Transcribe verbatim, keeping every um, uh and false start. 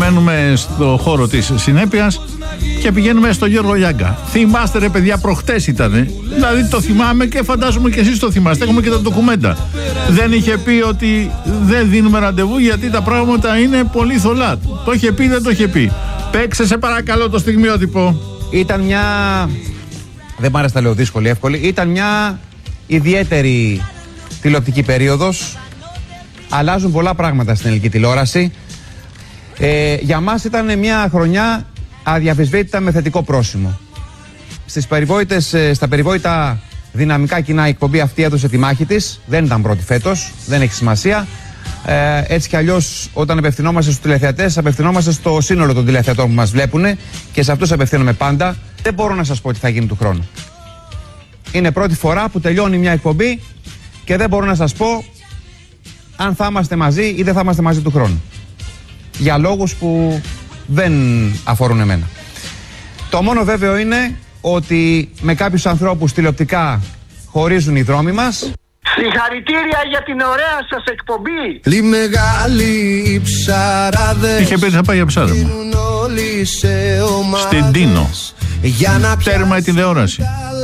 μένουμε στο χώρο της συνέπειας και πηγαίνουμε στο Γιώργο Γιάγκα. Θυμάστε ρε παιδιά, προχτές ήτανε. Δηλαδή το θυμάμαι και φαντάζομαι και εσείς το θυμάστε. Έχουμε και τα ντοκουμέντα. Δεν είχε πει ότι δεν δίνουμε ραντεβού γιατί τα πράγματα είναι πολύ θολά. Το είχε πει, δεν το είχε πει. Παίξε σε παρακαλώ το στιγμιότυπο. Ήταν μια... Δεν μ' άρεσε τα λέω δύσκολη, εύκολη. Ήταν μια ιδιαίτερη τηλεοπτική περίοδος. Αλλάζουν πολλά πράγματα στην ελληνική τηλεόραση. Ε, για μας ήταν μια χρονιά αδιαφεσβήτητα με θετικό πρόσημο. Στις περιβόητες, στα περιβόητα δυναμικά κοινά η εκπομπή αυτή έδωσε τη μάχη της. Δεν ήταν πρώτη φέτος, δεν έχει σημασία. Ε, έτσι κι αλλιώς όταν απευθυνόμαστε στους τηλεθεατές, απευθυνόμαστε στο σύνολο των τηλεθεατών που μας βλέπουν και σε αυτούς απευθύνομαι πάντα. Δεν μπορώ να σας πω τι θα γίνει του χρόνου. Είναι πρώτη φορά που τελειώνει μια εκπομπή και δεν μπορώ να σας πω αν θα είμαστε μαζί ή δεν θα είμαστε μαζί του χρόνου. Για λόγους που δεν αφορούν εμένα. Το μόνο βέβαιο είναι ότι με κάποιους ανθρώπους τηλεοπτικά χωρίζουν οι δρόμοι μας. Συγχαρητήρια για την ωραία σας εκπομπή. Λι μεγάλη ψαράδες. Είχε πει θα πάει για ψάρεμα. Στην Τίνο. Τέρμα η τηλεόραση.